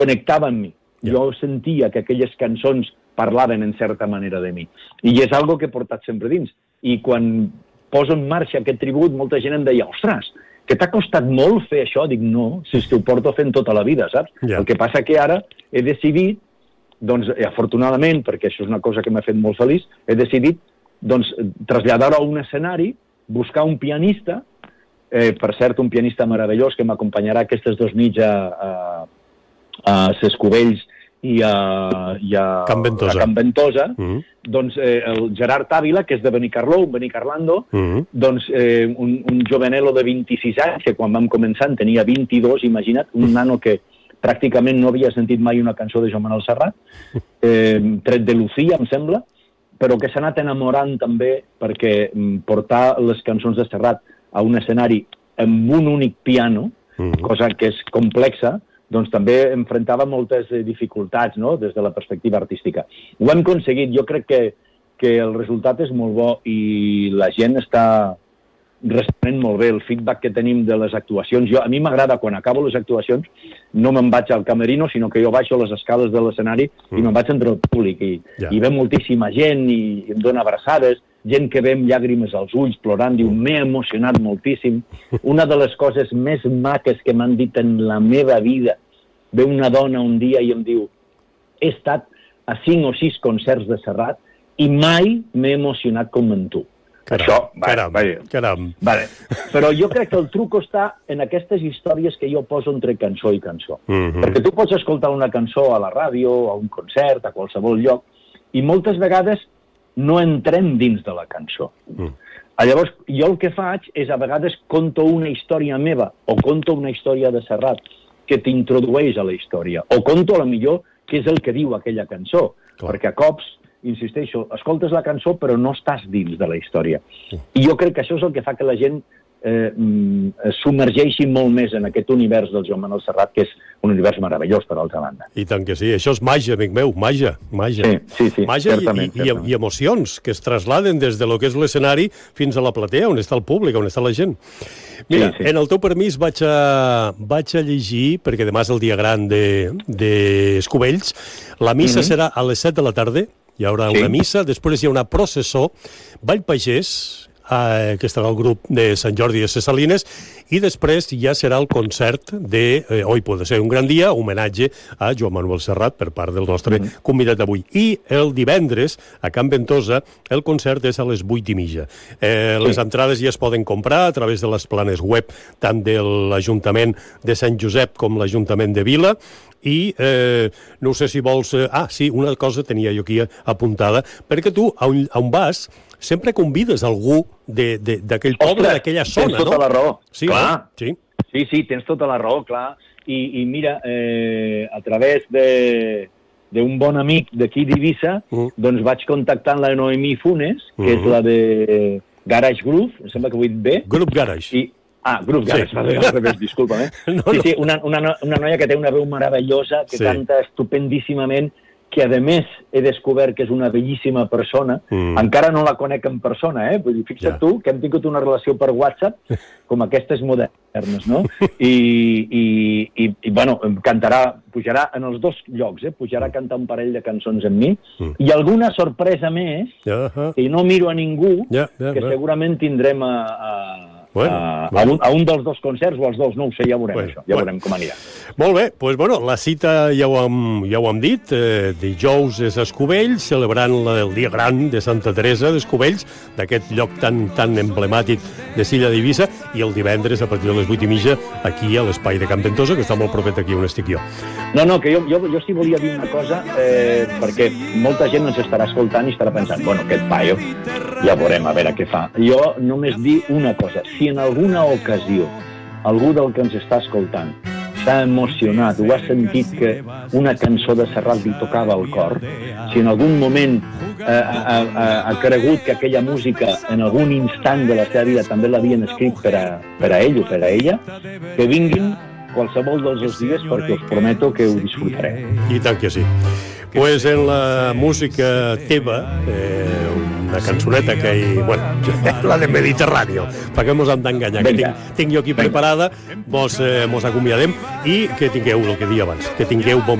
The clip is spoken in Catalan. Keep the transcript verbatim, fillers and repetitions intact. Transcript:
connectava amb mi. Yeah. Jo sentia que aquelles cançons parlaven en certa manera de mi. I és algo que he portat sempre dins. I quan poso en marxa aquest tribut, molta gent em deia, ostres, que t'ha costat molt fer això? Dic, no, si és que ho porto fent tota la vida, saps? Yeah. El que passa que ara he decidit, doncs, afortunadament, perquè això és una cosa que m'ha fet molt feliç, he decidit, doncs, traslladar-ho a un escenari, buscar un pianista, eh, per cert, un pianista meravellós que m'acompanyarà aquestes dos nits a, a, a Ses Cubells i a, i a, Can Ventosa. a Can Ventosa, mm-hmm. doncs eh, el Gerard Ávila, que és de Benicarló, Benicarlando, mm-hmm. doncs eh, un, un jovenelo de vint-i-sis anys, que quan vam començar en tenia vint-i-dos, imagina't, un nano que pràcticament no havia sentit mai una cançó de Joan Manuel Serrat, eh, tret de Lucía, em sembla, però que s'ha anat enamorant també perquè portar les cançons de Serrat a un escenari amb un únic piano, mm-hmm. cosa que és complexa, doncs també enfrontava moltes dificultats, no?, des de la perspectiva artística. Ho hem aconseguit, jo crec que, que el resultat és molt bo i la gent està responent molt bé. El feedback que tenim de les actuacions, jo, a mi m'agrada, quan acabo les actuacions, no me'n vaig al camerino, sinó que jo baixo les escales de l'escenari mm. i me'n vaig entre el públic. I, yeah. i ve moltíssima gent i, i em dona abraçades, gent que ve amb llàgrimes als ulls, plorant, diu, m'he emocionat moltíssim. Una de les coses més maques que m'han dit en la meva vida, ve una dona un dia i em diu, he estat a cinc o sis concerts de Serrat i mai m'he emocionat com amb tu. Caram, Això, vale, caram, vale, caram. Vale. Però jo crec que el truc està en aquestes històries que jo poso entre cançó i cançó. Mm-hmm. Perquè tu pots escoltar una cançó a la ràdio, a un concert, a qualsevol lloc, i moltes vegades no entrem dins de la cançó. Mm. Llavors, jo el que faig és, a vegades, conto una història meva o conto una història de Serrat que t'introdueix a la història. O conto, a la millor, què és el que diu aquella cançó. Clar. Perquè a cops, insisteixo, escoltes la cançó però no estàs dins de la història. Mm. I jo crec que això és el que fa que la gent eh, es submergeixi molt més en aquest univers del Joan Manuel Serrat, que és un univers meravellós, per altra banda. I tant que sí, això és màgia, amic meu, màgia, màgia. Sí, sí, sí, màgia certament, i, i, certament. i emocions que es trasladen des de lo que és l'escenari fins a la platea, on està el públic, on està la gent. Mira, sí, sí. En el teu permís vaig a, vaig a llegir, perquè demà és el dia gran de, de Escubells, la missa mm-hmm. serà a les set de la tarda, hi haurà sí. una missa, després hi ha una processó, Ball Pagès, eh, que estarà el grup de Sant Jordi de Ses Salines, i després ja serà el concert de eh, Hoy Puede Ser un Gran Dia, homenatge a Joan Manuel Serrat per part del nostre mm. convidat d'avui. I el divendres, a Can Ventosa, el concert és a les vuit i mitja. Eh, sí. Les entrades ja es poden comprar a través de les planes web tant de l'Ajuntament de Sant Josep com l'Ajuntament de Vila, i eh, no sé si vols... Eh, ah, sí, una cosa tenia jo aquí apuntada, perquè tu, on, on vas, sempre convides algú d'aquell poble, d'aquella zona, no? Tens tota la raó. Sí, clar. No? Sí. sí, sí, tens tota la raó, clar. I, i mira, eh, a través de d'un bon amic d'aquí d'Eivissa, uh-huh. doncs vaig contactar amb la Noemí Funes, que uh-huh. és la de Garage Groove, em sembla que ho he dit bé. Grup Garage. I, ah, Grup Garage, sí. Vale, al revés, disculpa'm. Eh? No, sí, sí, una, una, una noia que té una veu meravellosa, que sí. canta estupendíssimament, que a més he descobert que és una bellíssima persona, mm. encara no la conec en persona, eh? Vull dir, fixa't yeah. tu que hem tingut una relació per WhatsApp com aquestes modernes, no? I, i, i, i bueno, cantarà, pujarà en els dos llocs, eh? Pujarà a cantar un parell de cançons amb mi, mm. i alguna sorpresa més, uh-huh. que no miro a ningú, yeah, yeah, que yeah. segurament tindrem a... a Bueno, a, bueno. A, un, a un dels dos concerts o als dos, no ho sé, ja veurem bueno, això, ja bueno. veurem com anirà. Molt bé, doncs bueno, la cita ja ho hem, ja ho hem dit, eh, dijous és a Escubells, celebrant la, el dia gran de Santa Teresa d'Escubells, d'aquest lloc tan tan emblemàtic de Silla d'Eivissa, i el divendres a partir de les vuit i mitja aquí a l'espai de Can Ventosa, que està molt propet aquí on estic jo. No, no, que jo, jo, jo sí volia dir una cosa, eh, perquè molta gent ens estarà escoltant i estarà pensant, bueno, aquest paio, ja veurem a veure què fa. Jo només dir una cosa, si en alguna ocasió algú del que ens està escoltant s'ha emocionat o ha sentit que una cançó de Serrat li tocava el cor, si en algun moment eh, ha, ha, ha cregut que aquella música en algun instant de la seva vida també l'havien escrit per a, per a ell o per a ella, que vinguin qualsevol dels dos dies perquè us prometo que ho disfrutarem. I tant que sí. pues en la música teva, eh, una cançoneta que hi... Bueno, la de Mediterráneo, perquè mos hem d'enganyar, que tinc, tinc jo aquí preparada, mos, eh, mos acomiadem i que tingueu, el que deia abans, que tingueu bon